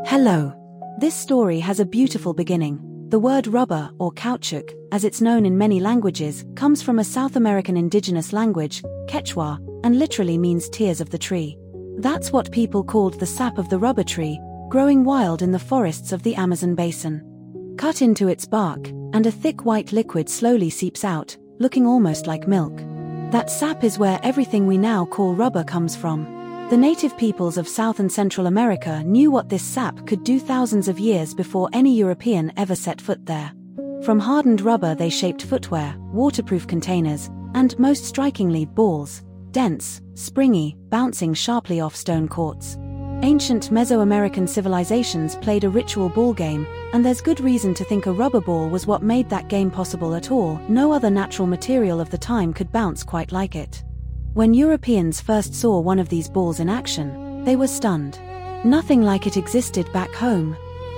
Hello. This story has a beautiful beginning. The word rubber, or caoutchouc, as it's known in many languages, comes from a South American indigenous language, Quechua, and literally means tears of the tree. That's what people called the sap of the rubber tree, growing wild in the forests of the Amazon basin. Cut into its bark, and a thick white liquid slowly seeps out, looking almost like milk. That sap is where everything we now call rubber comes from. The native peoples of South and Central America knew what this sap could do thousands of years before any European ever set foot there. From hardened rubber they shaped footwear, waterproof containers, and, most strikingly, balls, dense, springy, bouncing sharply off stone courts. Ancient Mesoamerican civilizations played a ritual ball game, and there's good reason to think a rubber ball was what made that game possible at all. No other natural material of the time could bounce quite like it. When Europeans first saw one of these balls in action, they were stunned. Nothing like it existed back home.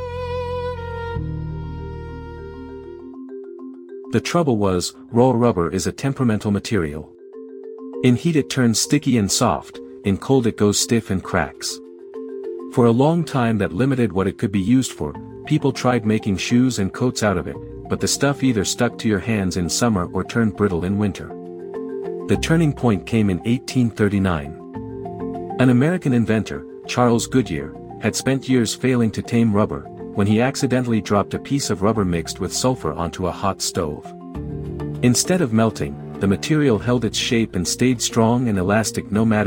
The trouble was, raw rubber is a temperamental material. In heat it turns sticky and soft, in cold it goes stiff and cracks. For a long time that limited what it could be used for. People tried making shoes and coats out of it, but the stuff either stuck to your hands in summer or turned brittle in winter. The turning point came in 1839. An American inventor, Charles Goodyear, had spent years failing to tame rubber, when he accidentally dropped a piece of rubber mixed with sulfur onto a hot stove. Instead of melting, the material held its shape and stayed strong and elastic no matter